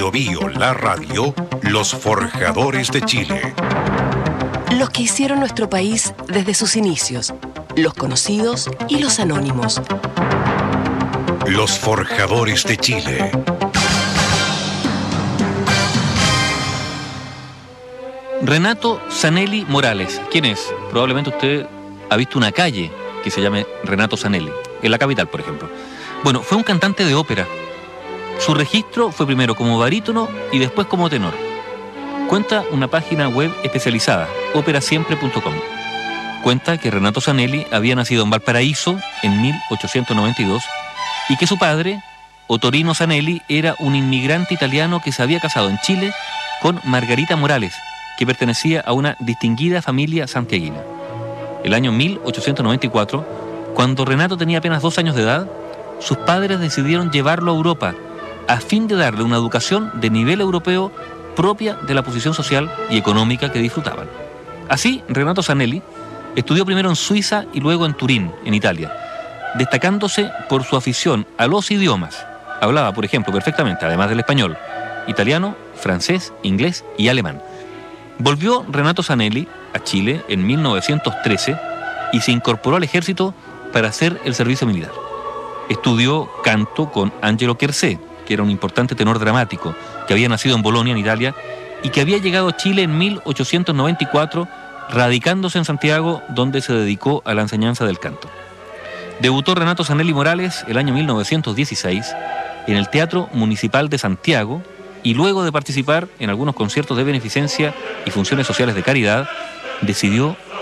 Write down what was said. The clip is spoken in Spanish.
Biobío, la radio, los forjadores de Chile. Los que hicieron nuestro país desde sus inicios, los conocidos y los anónimos. Los forjadores de Chile. Renato Zanelli Morales. ¿Quién es? Probablemente usted ha visto una calle que se llame Renato Zanelli, en la capital, por ejemplo. Bueno, fue un cantante de ópera. Su registro fue primero como barítono y después como tenor. Cuenta una página web especializada, operasiempre.com. Cuenta que Renato Zanelli había nacido en Valparaíso en 1892 y que su padre, Ottorino Zanelli, era un inmigrante italiano que se había casado en Chile con Margarita Morales, que pertenecía a una distinguida familia santiaguina. El año 1894, cuando Renato tenía apenas 2 años de edad, sus padres decidieron llevarlo a Europa a fin de darle una educación de nivel europeo propia de la posición social y económica que disfrutaban. Así, Renato Zanelli estudió primero en Suiza y luego en Turín, en Italia, destacándose por su afición a los idiomas. Hablaba, por ejemplo, perfectamente, además del español, italiano, francés, inglés y alemán. Volvió Renato Zanelli a Chile en 1913 y se incorporó al ejército para hacer el servicio militar. Estudió canto con Angelo Kersé, que era un importante tenor dramático, que había nacido en Bolonia, en Italia, y que había llegado a Chile en 1894, radicándose en Santiago, donde se dedicó a la enseñanza del canto. Debutó Renato Zanelli Morales el año 1916 en el Teatro Municipal de Santiago, y luego de participar en algunos conciertos de beneficencia y funciones sociales de caridad, decidió